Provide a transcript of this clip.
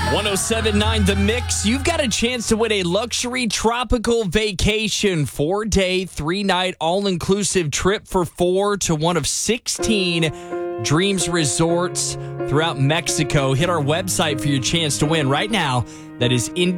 1079 The Mix. You've got a chance to win a luxury tropical vacation, 4-day, 3-night, all-inclusive trip for 4 to one of 16 Dreams Resorts throughout Mexico. Hit our website for your chance to win right now. That is